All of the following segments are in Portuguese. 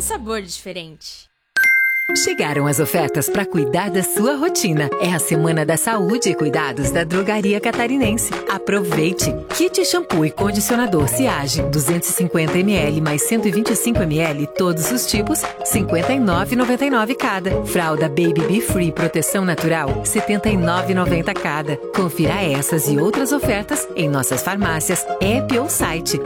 sabor diferente. Chegaram as ofertas para cuidar da sua rotina. É a Semana da Saúde e Cuidados da Drogaria Catarinense. Aproveite! Kit shampoo e condicionador Siage, 250 ml mais 125 ml, todos os tipos, R$ 59,99 cada. Fralda Baby Be Free Proteção Natural, R$ 79,90 cada. Confira essas e outras ofertas em nossas farmácias, app ou site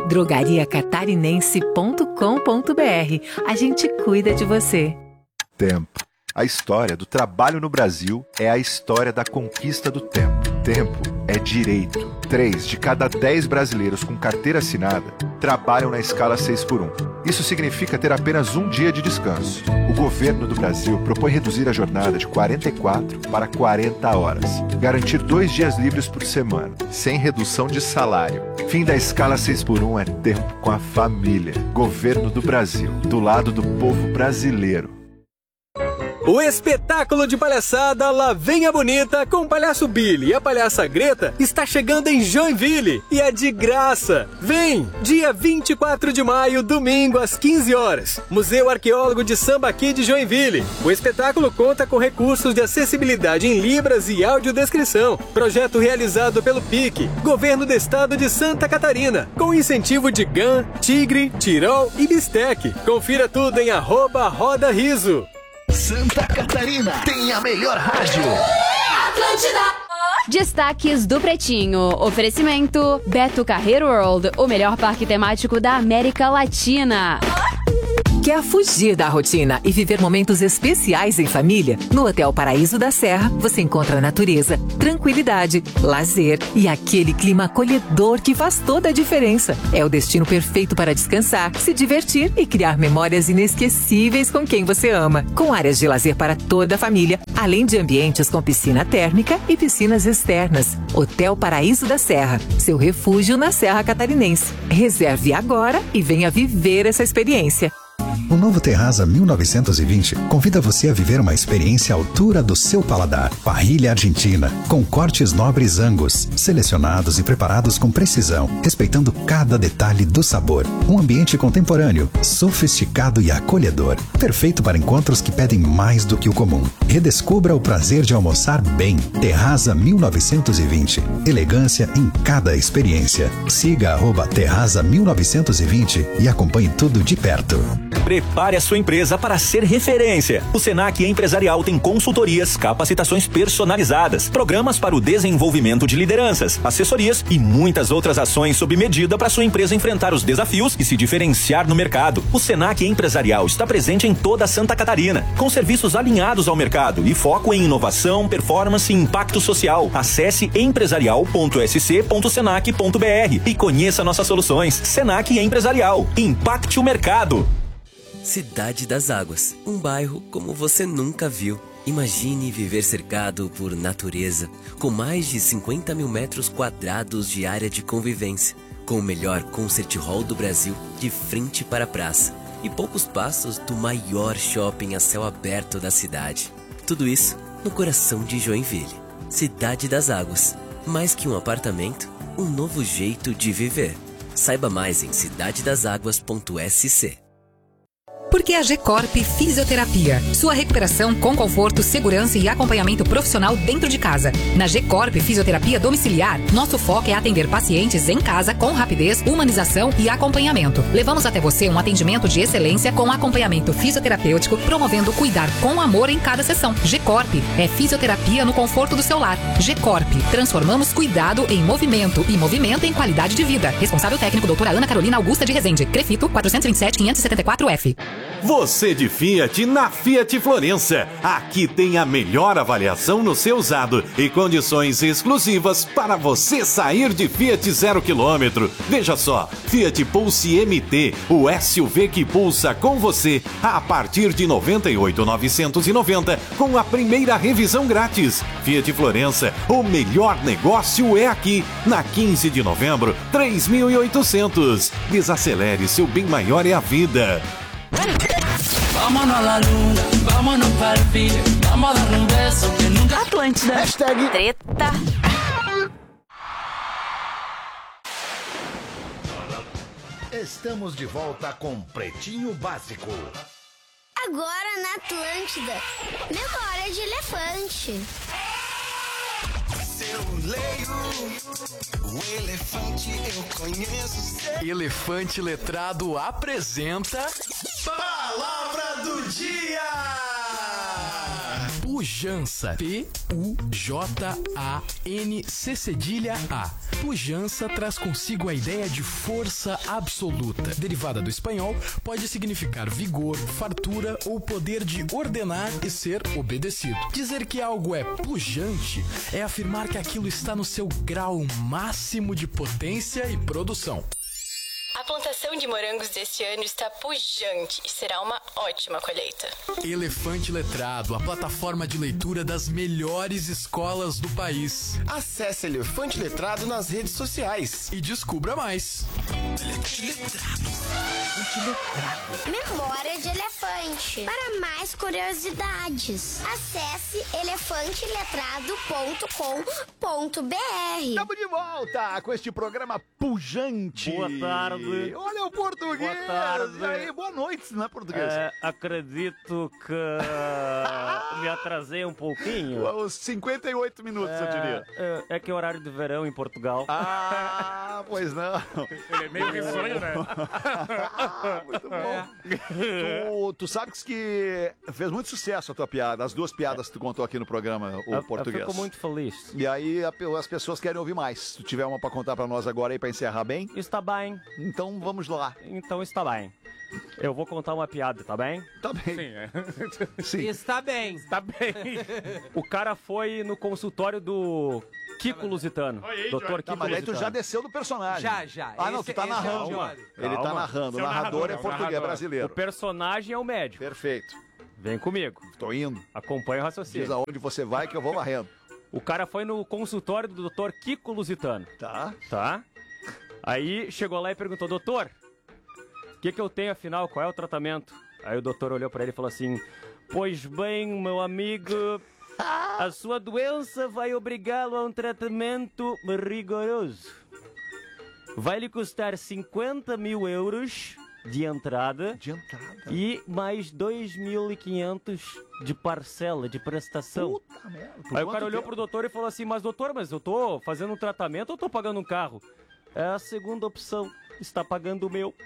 drogariacatarinense.com.br. A gente cuida de você. Tempo. A história do trabalho no Brasil é a história da conquista do tempo. Tempo é direito. 3 de cada 10 brasileiros com carteira assinada trabalham na escala 6x1. Isso significa ter apenas um dia de descanso. O governo do Brasil propõe reduzir a jornada de 44 para 40 horas. Garantir 2 dias livres por semana, sem redução de salário. Fim da escala 6x1 é tempo com a família. Governo do Brasil, do lado do povo brasileiro. O espetáculo de palhaçada Lá Vem a Bonita com o palhaço Billy e a palhaça Greta está chegando em Joinville e é de graça. Vem! Dia 24 de maio, domingo, às 15 horas. Museu Arqueólogo de Sambaqui de Joinville. O espetáculo conta com recursos de acessibilidade em libras e audiodescrição. Projeto realizado pelo PIC, Governo do Estado de Santa Catarina, com incentivo de GAN, Tigre, Tirol e Bistec. Confira tudo em @RodaRiso. Santa Catarina tem a melhor rádio. Atlântida. Destaques do Pretinho. Oferecimento Beto Carreiro World, o melhor parque temático da América Latina. Quer fugir da rotina e viver momentos especiais em família? No Hotel Paraíso da Serra, você encontra natureza, tranquilidade, lazer e aquele clima acolhedor que faz toda a diferença. É o destino perfeito para descansar, se divertir e criar memórias inesquecíveis com quem você ama. Com áreas de lazer para toda a família, além de ambientes com piscina térmica e piscinas externas. Hotel Paraíso da Serra, seu refúgio na Serra Catarinense. Reserve agora e venha viver essa experiência. O novo Terraza 1920 convida você a viver uma experiência à altura do seu paladar. Parrilha argentina, com cortes nobres Angus, selecionados e preparados com precisão, respeitando cada detalhe do sabor. Um ambiente contemporâneo, sofisticado e acolhedor. Perfeito para encontros que pedem mais do que o comum. Redescubra o prazer de almoçar bem. Terraza 1920. Elegância em cada experiência. Siga @Terraza 1920 e acompanhe tudo de perto. Prepare a sua empresa para ser referência. O Senac Empresarial tem consultorias, capacitações personalizadas, programas para o desenvolvimento de lideranças, assessorias e muitas outras ações sob medida para sua empresa enfrentar os desafios e se diferenciar no mercado. O Senac Empresarial está presente em toda Santa Catarina, com serviços alinhados ao mercado e foco em inovação, performance e impacto social. Acesse empresarial.sc.senac.br e conheça nossas soluções. Senac Empresarial. Impacte o mercado. Cidade das Águas, um bairro como você nunca viu. Imagine viver cercado por natureza, com mais de 50 mil metros quadrados de área de convivência, com o melhor concert hall do Brasil de frente para a praça e poucos passos do maior shopping a céu aberto da cidade. Tudo isso no coração de Joinville. Cidade das Águas, mais que um apartamento, um novo jeito de viver. Saiba mais em cidadedaságuas.sc. Porque a G-Corp Fisioterapia. Sua recuperação com conforto, segurança e acompanhamento profissional dentro de casa. Na G-Corp Fisioterapia Domiciliar, nosso foco é atender pacientes em casa com rapidez, humanização e acompanhamento. Levamos até você um atendimento de excelência com acompanhamento fisioterapêutico, promovendo cuidar com amor em cada sessão. G-Corp é fisioterapia no conforto do seu lar. G-Corp, transformamos cuidado em movimento e movimento em qualidade de vida. Responsável técnico, doutora Ana Carolina Augusta de Rezende. Crefito 427-574F. Você de Fiat na Fiat Florença. Aqui tem a melhor avaliação no seu usado e condições exclusivas para você sair de Fiat 0 km. Veja só, Fiat Pulse MT, o SUV que pulsa com você a partir de 98.990 com a primeira revisão grátis. Fiat Florença, o melhor negócio é aqui. Na 15 de novembro, 3.800. Desacelere, seu bem maior é a vida. Vámonos a la luna, vámonos para el fin, vamos a dar un beso que nunca... Atlântida. Hashtag treta. Estamos de volta com Pretinho Básico. Agora na Atlântida, memória de elefante. Eu leio o elefante, eu conheço. Elefante Letrado apresenta Palavra do Dia! Pujança. P-U-J-A-N-C cedilha A. Pujança traz consigo a ideia de força absoluta. Derivada do espanhol, pode significar vigor, fartura ou poder de ordenar e ser obedecido. Dizer que algo é pujante é afirmar que aquilo está no seu grau máximo de potência e produção. A plantação de morangos deste ano está pujante e será uma ótima colheita. Elefante Letrado, a plataforma de leitura das melhores escolas do país. Acesse Elefante Letrado nas redes sociais e descubra mais. Memória de elefante. Para mais curiosidades, acesse elefanteletrado.com.br. Estamos de volta com este programa pujante. Boa tarde. Olha o português. Boa tarde. E aí, boa noite, né, português? Acredito que me atrasei um pouquinho. Uns 58 minutos, eu diria. É que é horário de verão em Portugal. Ah, pois não. Ele é meio risonho, né? Muito bom. Tu sabes que fez muito sucesso a tua piada, as duas piadas que tu contou aqui no programa, o português. Eu fico muito feliz. E aí as pessoas querem ouvir mais. Se tu tiver uma pra contar pra nós agora aí pra encerrar bem. Está bem. Então vamos lá. Então está bem. Eu vou contar uma piada, tá bem? Tá bem. Sim, é. Sim. Está bem. Está bem. O cara foi no consultório do Kiko Lusitano. Doutor Kiko Mas aí tu Lusitano. já desceu do personagem. Já. Ah, não, tu tá narrando. Ele tá narrando. O narrador é português brasileiro. O personagem é o médico. Perfeito. Vem comigo. Tô indo. Acompanha o raciocínio. Diz aonde você vai que eu vou varrendo. O cara foi no consultório do doutor Kiko Lusitano. Tá. Aí chegou lá e perguntou, doutor, o que eu tenho afinal? Qual é o tratamento? Aí o doutor olhou pra ele e falou assim, pois bem, meu amigo, a sua doença vai obrigá-lo a um tratamento rigoroso. Vai lhe custar 50 mil euros de entrada e mais 2.500 de parcela, de prestação. Puta merda. Aí o cara olhou pro doutor e falou assim, mas doutor, eu tô fazendo um tratamento ou tô pagando um carro? É a segunda opção, está pagando o meu.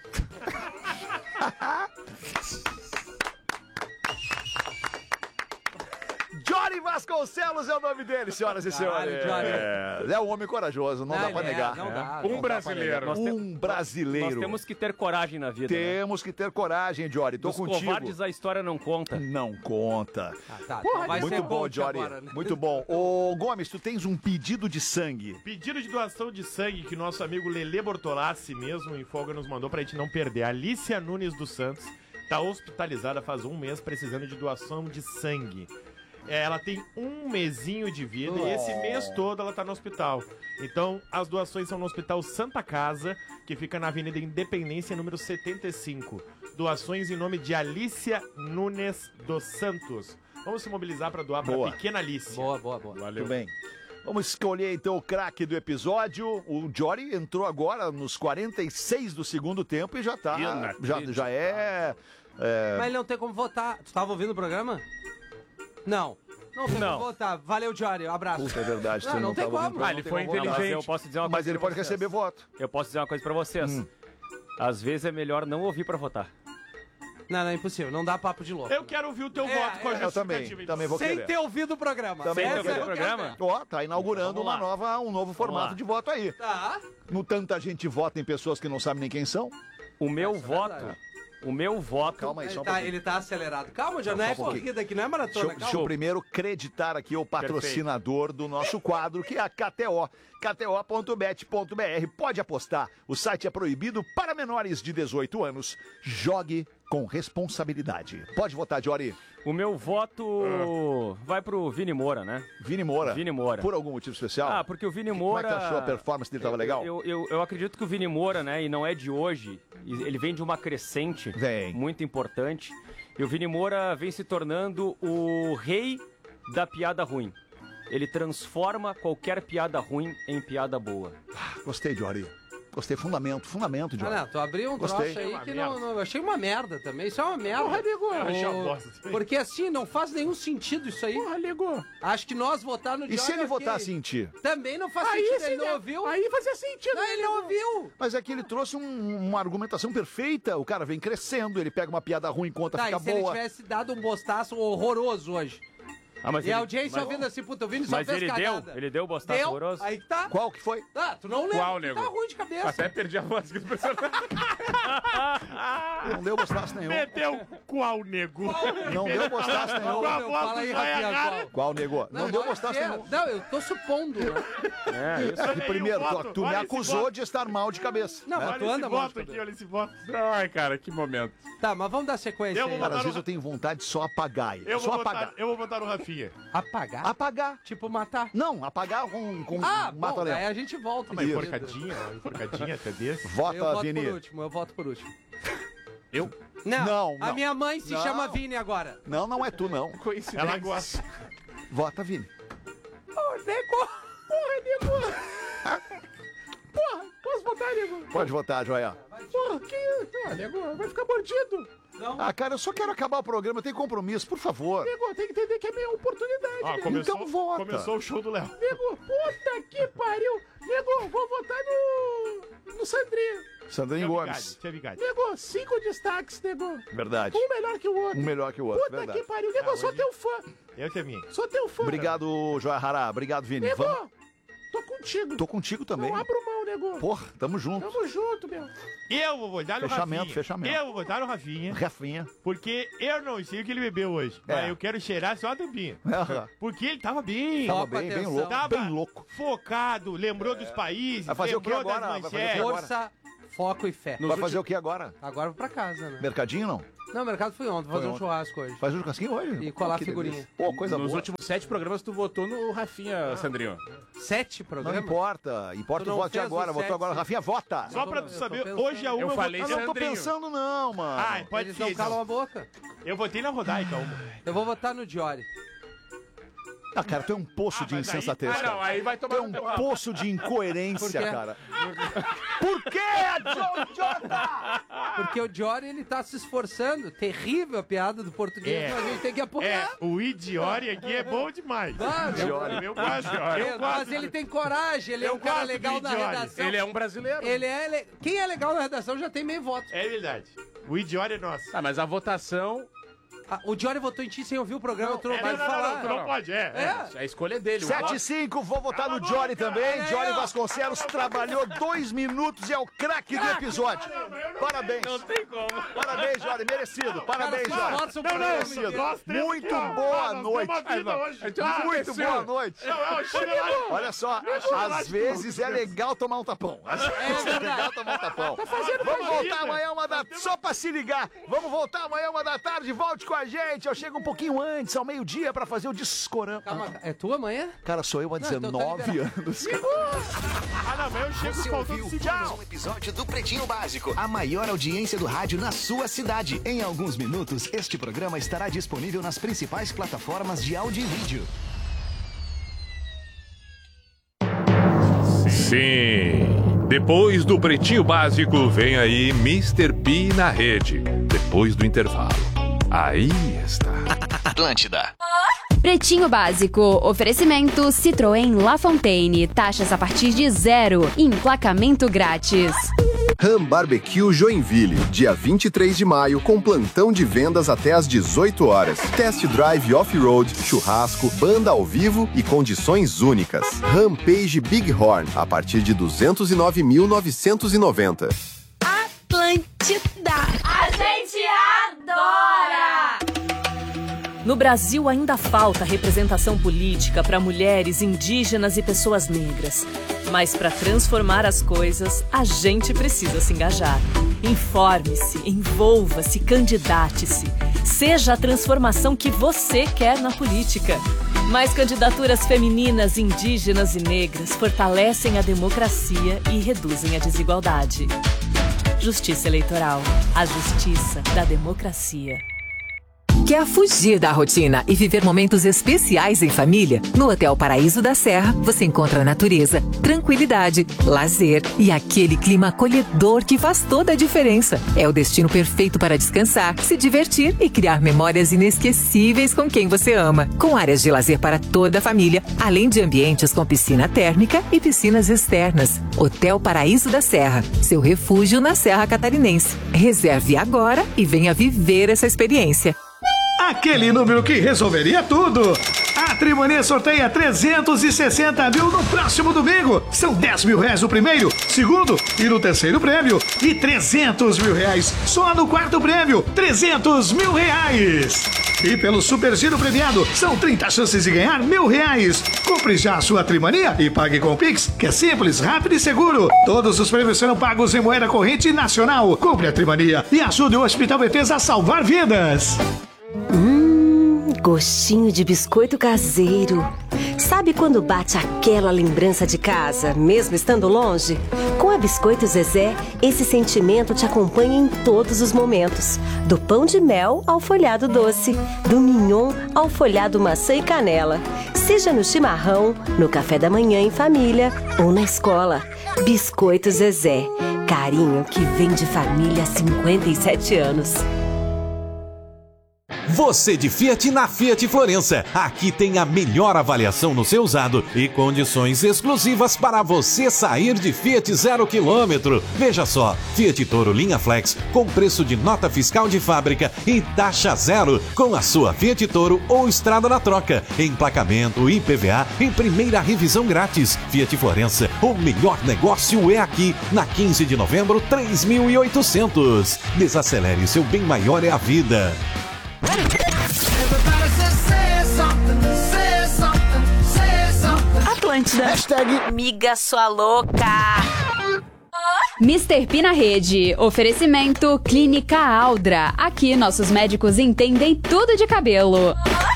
Jory Vasconcelos é o nome dele, senhoras e senhores. É um homem corajoso, não dá pra negar. Um brasileiro. Um brasileiro. Nós temos que ter coragem na vida. Temos que ter coragem, Jory. Tô contigo. Os covardes a história não conta. Não conta. Porra, vai muito ser bom, Jory. agora, né? Muito bom. Ô, Gomes, tu tens um pedido de sangue. Pedido de doação de sangue que nosso amigo Lelê Bortolassi mesmo em folga nos mandou pra gente não perder. Alicia Nunes dos Santos tá hospitalizada faz um mês precisando de doação de sangue. Ela tem um mesinho de vida e esse mês todo ela tá no hospital. Então, as doações são no Hospital Santa Casa, que fica na Avenida Independência, número 75. Doações em nome de Alicia Nunes dos Santos. Vamos se mobilizar para doar para a pequena Alicia. Boa. Valeu. Muito bem. Vamos escolher então o craque do episódio. O Jory entrou agora nos 46 do segundo tempo e já tá. Já é. Mas ele não tem como votar. Tu tava ouvindo o programa? Não tem como votar. Valeu, Jory. Um abraço. Puta, é verdade. Não tem como. Ele foi inteligente. Eu posso dizer uma coisa. Mas ele pode receber voto. Eu posso dizer uma coisa pra vocês. Às vezes é melhor não ouvir pra votar. Não, é impossível. Não dá papo de louco. Eu quero ouvir o teu voto com a justificativa. Eu também vou querer. Sem ter ouvido o programa. Também sem ter ouvido o programa? Ó, tá inaugurando um novo formato de voto aí. Tá. No tanta gente vota em pessoas que não sabem nem quem são. O meu voto... Calma aí, ele tá acelerado. Calma, já não é corrida aqui, não é maratona. Deixa eu primeiro creditar aqui o patrocinador do nosso quadro, que é a KTO. KTO.bet.br. Pode apostar. O site é proibido para menores de 18 anos. Jogue com responsabilidade. Pode votar, Jory. O meu voto vai pro Vini Moura, né? Vini Moura? Vini Moura. Por algum motivo especial? Porque o Vini Moura... Como é que achou a performance dele? Tava legal? Eu acredito que o Vini Moura, né, e não é de hoje, ele vem de uma crescente muito importante. E o Vini Moura vem se tornando o rei da piada ruim. Ele transforma qualquer piada ruim em piada boa. Gostei, Jory. Gostei, fundamento, Johnny. Não, tu abriu um Gostei. troço aí que não, eu achei uma merda também. Isso é uma merda. Porra, nego. Eu achei uma bosta também. Porque assim, não faz nenhum sentido isso aí. Porra, nego. Acho que nós votar no E Johnny, se ele ok. votasse em ti? Também não faz Aí sentido, sim, ele não né? ouviu. Aí fazia sentido. Não, ele não ouviu. Mas é que ele trouxe uma argumentação perfeita. O cara vem crescendo, ele pega uma piada ruim, conta, Tá, fica e se ele boa. tivesse dado um bostaço horroroso hoje? Mas E a audiência ouvindo assim, puta, o Vini só Mas fez ele cagada. ele deu o bostaço horroroso? Aí que tá. Qual que foi? Ah, tu não lembra. Qual, Tu nego? tá ruim de cabeça. Até perdi a voz aqui do personagem. Não deu bostaço nenhum. Meteu qual, nego? Não deu bostaço nenhum. Com a Meu, voz fala aí, do Zóia Rafinha, Gara. Qual negou? Não deu pode bostaço ser. nenhum. Não, eu tô supondo, né? É que primeiro, tu me olha esse acusou voto. de estar mal de cabeça. Não, né? mas tu Olha anda esse mal de voto aqui, cabeça. olha esse voto. Ai, cara, que momento. Tá, mas vamos dar sequência Eu aí. vou Cara, às botar vezes no- eu tenho vontade de só apagar ele. Eu Só vou, apagar. votar, eu vou votar no Rafinha. Apagar? Apagar. Tipo matar. Não, apagar com Ah, bom, mata-leão. aí a gente volta. Uma Isso. enforcadinha até desse. Eu Vota, voto Vini. eu voto por último. Eu? Não, a não. minha mãe se Não. chama Vini agora. Não, não é tu, não. Ela gosta. Vota, Vini. Ô, nego! Porra, nego! Porra, posso votar, nego? Pode votar, Joia. Porra, que... Ah, nego, vai ficar mordido. Ah, cara, eu só quero acabar o programa, eu tenho compromisso, por favor. Nego, tem que entender que é minha oportunidade, nego. Então vota. Começou o show do Léo. Nego, puta que pariu. Nego, vou votar no Sandrinho. Sandrinho Gomes. Tinha bigade. Nego, 5 destaques, nego. Verdade. Um melhor que o outro. Um melhor que o outro, Puta verdade. que pariu. Nego, eu sou teu fã. Eu também. Sou teu fã. Obrigado, Joia Hará. Obrigado, Vini. Nego, Vamos. tô contigo. Tô contigo também. Não abro mão, nego. Porra, tamo junto. Tamo junto, meu. Eu vou votar no Fechamento, Rafinha. fechamento. Eu vou votar no Rafinha. Rafinha. Porque eu não sei o que ele bebeu hoje. É. Mas eu quero cheirar só a tampinha. Aham. Porque ele tava bem. Tava bem louco. Tava Bem louco. focado, lembrou dos países, Vai fazer o que lembrou agora? das Vai fazer o que manchetes. agora? Força, foco e fé. Vai fazer o que agora? Agora eu vou pra casa, né? Mercadinho, não? Não, o mercado foi ontem. Vou fazer um ontem. churrasco hoje. Faz um churrasquinho hoje? E colar Que figurinha. delícia. Pô, coisa Nos boa. últimos 7 programas tu votou no Rafinha, Sandrinho. 7 Não programas? importa. Importa Tu o não voto de fez agora. os Votou sete, agora. sim. Rafinha, vota. Só pra tu Eu tô saber, pensando. hoje é uma Eu falei Eu não tô Sandrinho. pensando, não, mano. Ah, pode Eles ser. não calam a Então. boca. Eu votei na Rodai, então. Eu vou votar no Diori. Ah, cara, tu é um poço de mas aí- insensatez, Ah, não, cara. aí vai Tu tomar é no teu um rabo. poço de incoerência, Por quê? cara. Por quê, idiota? Porque o Diori, ele tá se esforçando. Terrível a piada do português, É. mas a gente tem que apoiar. O Idiori aqui é bom demais. Ah, Diori. Eu gosto. Eu Mas gosto. ele tem coragem, ele é Eu um cara gosto do legal na Diori. redação. Ele é um brasileiro. Ele é Quem é legal na redação já tem meio voto. É verdade. O Idiori é nosso. Ah, mas a votação Ah, o Diori votou em ti sem ouvir o programa, tu não É, pode falar. tu não pode, É. a escolha é dele. 7 e 5, vou votar no Jory também. Jory Vasconcelos trabalhou 2 minutos e é o craque do episódio. Parabéns. Não tem como. Parabéns, Jory. Merecido. Parabéns, Cara, se Jory. esforça o programa Merecido. inteiro. Nós três Muito aqui, ó. boa Nós noite. temos a vida hoje. Muito boa noite. Olha só, às vezes é legal tomar um tapão. Às vezes é legal tomar um tapão. Vamos voltar amanhã uma da... Só pra se ligar. Vamos voltar amanhã uma da tarde. Volte com a gente. Eu chego um pouquinho antes, ao meio-dia, pra fazer o discorama. Calma, é tua amanhã? Cara, sou eu há Não, então tá 19 liberado. anos. Ah, não, mas eu chego Você faltando ouviu 5 mais um episódio do Pretinho Básico, a maior audiência do rádio na sua cidade. Em alguns minutos, este programa estará disponível nas principais plataformas de áudio e vídeo. Sim. Depois do Pretinho Básico, vem aí Mr. P na rede. Depois do intervalo. Aí está. Atlântida. Pretinho Básico, oferecimento Citroën La Fontaine, taxas a partir de 0, emplacamento grátis. Ram Barbecue Joinville, dia 23 de maio, com plantão de vendas até às 18 horas. Test drive off-road, churrasco, banda ao vivo e condições únicas. Rampage Bighorn, a partir de 209.990. Atlântida. A gente adora! No Brasil ainda falta representação política para mulheres, indígenas e pessoas negras. Mas para transformar as coisas, a gente precisa se engajar. Informe-se, envolva-se, candidate-se. Seja a transformação que você quer na política. Mais candidaturas femininas, indígenas e negras fortalecem a democracia e reduzem a desigualdade. Justiça Eleitoral. A justiça da democracia. Quer fugir da rotina e viver momentos especiais em família? No Hotel Paraíso da Serra, você encontra natureza, tranquilidade, lazer e aquele clima acolhedor que faz toda a diferença. É o destino perfeito para descansar, se divertir e criar memórias inesquecíveis com quem você ama. Com áreas de lazer para toda a família, além de ambientes com piscina térmica e piscinas externas. Hotel Paraíso da Serra, seu refúgio na Serra Catarinense. Reserve agora e venha viver essa experiência. Aquele número que resolveria tudo. A Trimania sorteia 360 mil no próximo domingo. São 10 mil reais no primeiro, segundo e no terceiro prêmio. E 300 mil reais só no quarto prêmio. 300 mil reais. E pelo Super Giro premiado, são 30 chances de ganhar R$1.000. Compre já a sua Trimania e pague com o Pix, que é simples, rápido e seguro. Todos os prêmios serão pagos em moeda corrente nacional. Compre a Trimania e ajude o Hospital Bethesda a salvar vidas. Gostinho de biscoito caseiro. Sabe quando bate aquela lembrança de casa, mesmo estando longe? Com a Biscoito Zezé, esse sentimento te acompanha em todos os momentos. Do pão de mel ao folhado doce, do mignon ao folhado maçã e canela. Seja no chimarrão, no café da manhã em família ou na escola. Biscoito Zezé, carinho que vem de família há 57 anos. Você de Fiat na Fiat Florença. Aqui tem a melhor avaliação no seu usado e condições exclusivas para você sair de Fiat 0 km. Veja só, Fiat Toro linha Flex com preço de nota fiscal de fábrica e taxa zero com a sua Fiat Toro ou estrada na troca. Emplacamento e IPVA em primeira revisão grátis. Fiat Florença, o melhor negócio é aqui. Na 15 de novembro, 3.800. Desacelere, seu bem maior é a vida. Atlântida. Hashtag miga sua louca. Mr. P na rede. Oferecimento Clínica Aldra. Aqui nossos médicos entendem tudo de cabelo.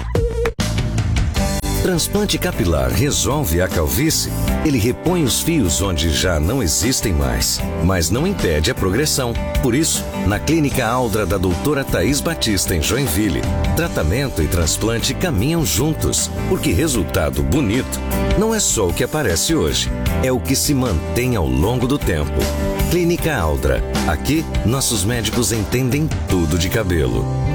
Transplante capilar resolve a calvície? Ele repõe os fios onde já não existem mais, mas não impede a progressão. Por isso, na Clínica Aldra da doutora Thaís Batista, em Joinville, tratamento e transplante caminham juntos, porque resultado bonito não é só o que aparece hoje, é o que se mantém ao longo do tempo. Clínica Aldra. Aqui, nossos médicos entendem tudo de cabelo.